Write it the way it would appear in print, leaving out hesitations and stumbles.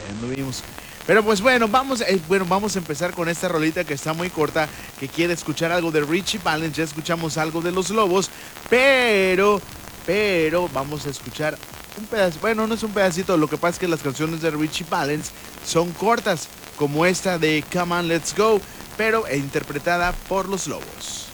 anduvimos. Pero pues bueno, vamos a empezar con esta rolita que está muy corta, que quiere escuchar algo de Richie Valens. Ya escuchamos algo de Los Lobos, pero vamos a escuchar un pedacito. Bueno, no es un pedacito, lo que pasa es que las canciones de Richie Valens son cortas, como esta de Come On Let's Go, pero interpretada por Los Lobos.